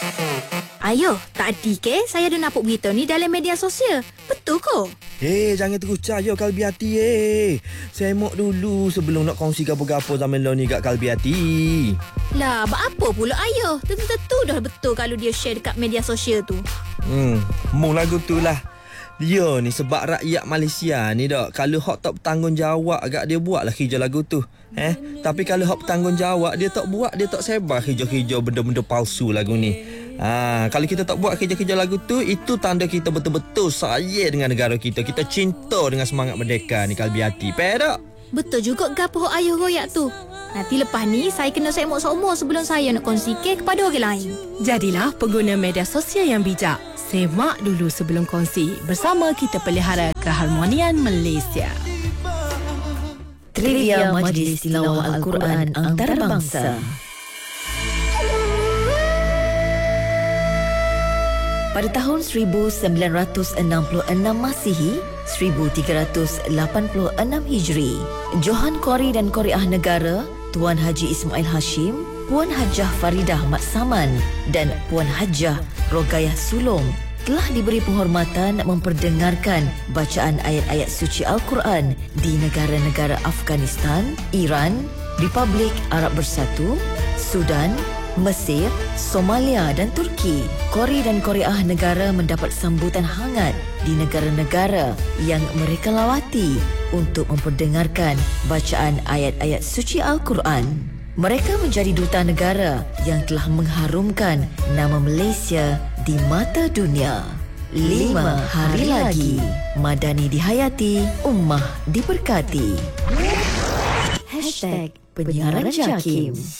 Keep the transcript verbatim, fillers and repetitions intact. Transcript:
Ayo, tadi ke saya ada nampak berita ni dalam media sosial. Betul ke? Eh, jangan terus percaya Kalbi Hati eh. Semak dulu sebelum nak kongsi gapo-gapo zaman lo ni kat Kalbi Hati. Lah, apa pula ayah? Tentu-tentu dah betul kalau dia share dekat media sosial tu. Hmm, mung lagu tu lah. Dia ni sebab rakyat Malaysia ni dak, kalau hak tak bertanggungjawab agak dia buatlah kerja lagu tu. Eh, tapi kalau hak bertanggungjawab dia tak buat, dia tak sebar kerja-kerja benda-benda palsu lagu ni. Ha, kalau kita tak buat kerja-kerja lagu tu, itu tanda kita betul-betul sayang dengan negara kita. Kita cinta dengan semangat merdeka ni Kalbi Hati. Perak. Betul juga gapo hak ayah royak tu. Nanti lepas ni saya kena semok seumur sebelum saya nak kongsi ke kepada orang lain. Jadilah pengguna media sosial yang bijak. Semak dulu sebelum kongsi. Bersama kita pelihara keharmonian Malaysia. Trivia Majlis Tilawah Al-Quran Antarabangsa. Pada tahun seribu sembilan ratus enam puluh enam Masihi, seribu tiga ratus lapan puluh enam Hijri, Johan Qori dan Qoriah Negara, Tuan Haji Ismail Hashim, Puan Hajah Faridah Mat Saman dan Puan Hajah Rogayah Sulong telah diberi penghormatan memperdengarkan bacaan ayat-ayat suci Al-Quran di negara-negara Afghanistan, Iran, Republik Arab Bersatu, Sudan, Mesir, Somalia dan Turki. Qori dan Qoriah Negara mendapat sambutan hangat di negara-negara yang mereka lawati untuk memperdengarkan bacaan ayat-ayat suci Al-Quran. Mereka menjadi duta negara yang telah mengharumkan nama Malaysia di mata dunia. Lima hari lagi, Madani dihayati, Ummah diberkati. Hashtag Penyiaran Jakim.